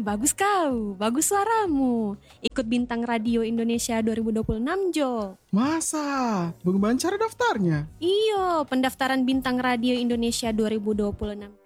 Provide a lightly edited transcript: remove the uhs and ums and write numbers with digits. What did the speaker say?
bagus kau. Bagus suaramu. Ikut Bintang Radio Indonesia 2026, Jo. Masa? Bagaimana cara daftarnya? Iyo, pendaftaran Bintang Radio Indonesia 2026